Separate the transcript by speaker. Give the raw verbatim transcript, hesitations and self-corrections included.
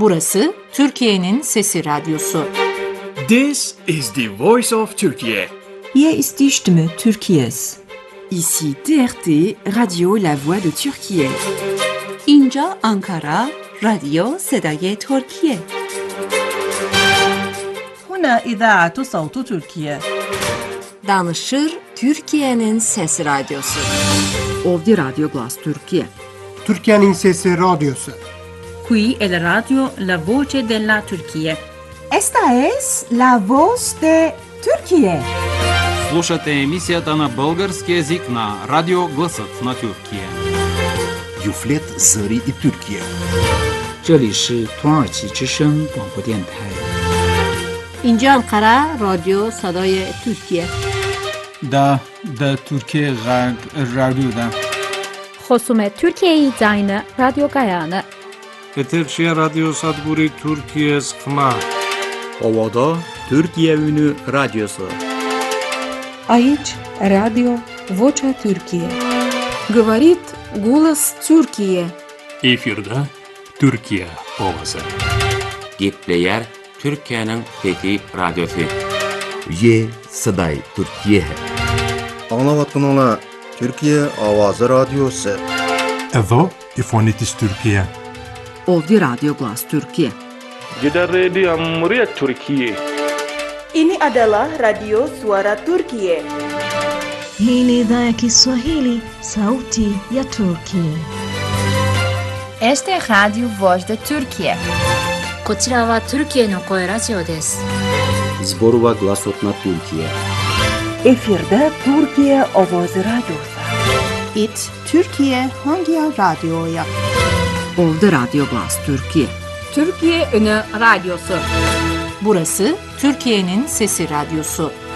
Speaker 1: Burası Türkiye'nin Sesi Radyosu.
Speaker 2: This is the voice of Turkey.
Speaker 3: Hier ist die Stimme Türkiye's.
Speaker 4: Ici T R T, Radio La Voix de Türkiye.
Speaker 5: اینجا آنکارا، رادیو صدای ترکیه.
Speaker 6: هنا إذاعة صوت تركيا.
Speaker 1: Danışır Türkiye'nin Sesi Radyosu.
Speaker 4: Ovdje Radio Glas Türkiye.
Speaker 7: Türkiye'nin Sesi Radyosu.
Speaker 6: Qui è la radio La Voce della Turchia.
Speaker 8: Esta es La Voz de Türkiye.
Speaker 9: Слушате емисията на български език на Радио Гласът на Тюркия.
Speaker 10: Юфлет Зари и Türkiye.
Speaker 11: 这里是土耳其之声广播电台。
Speaker 1: اینجا انقره رادیو صدای ترکیه.
Speaker 12: دا دا ترکیه غرب رادیو دا.
Speaker 13: خصوم ترکیه زاین رادیو گایانه.
Speaker 14: Eterşehir Radyo Sadguri Türkiye Sıkma.
Speaker 15: Ovada Türkiye Ünü Radyosu.
Speaker 16: Aici Radio Vocea Türkiye.
Speaker 17: Говорит голос Türkiye.
Speaker 18: Efirde Türkiye Ovası.
Speaker 19: Gitleyer Türkiye'nin Fethi Radyosu.
Speaker 10: Ye Saday Türkiye.
Speaker 20: Anlavatkanlar Türkiye Avazı Radyosu.
Speaker 21: Evo İfonitis Türkiye.
Speaker 4: Ovdje Radio Glas Türkiye.
Speaker 14: Gider Radio Muria Türkiye.
Speaker 22: Ini adalah Radio Suara Turkiye.
Speaker 23: Hii ni idhaa ya Kiswahili, Sauti ya Turkiye.
Speaker 24: Este Radio Voz de Türkiye.
Speaker 25: こちらはトルキエの声ラジオです。
Speaker 15: Zborova Glasot na Türkiye.
Speaker 8: Efirde Türkiye Ovoz Radyosu.
Speaker 5: It Türkiye hangi radyoya?
Speaker 4: Ovdje Radio Glas Türkiye.
Speaker 1: Türkiye Ünü Radyosu. Burası Türkiye'nin Sesi Radyosu.